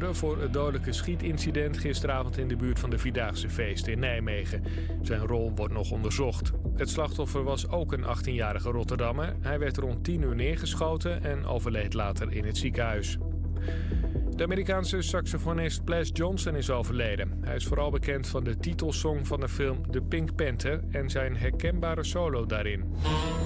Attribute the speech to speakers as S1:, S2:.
S1: aangehouden voor het dodelijke schietincident gisteravond in de buurt van de Vierdaagse feesten in Nijmegen. Zijn rol wordt nog onderzocht. Het slachtoffer was ook een 18-jarige Rotterdammer. Hij werd rond 10 uur neergeschoten en overleed later in het ziekenhuis. De Amerikaanse saxofonist Ples Johnson is overleden. Hij is vooral bekend van de titelsong van de film The Pink Panther en zijn herkenbare solo daarin.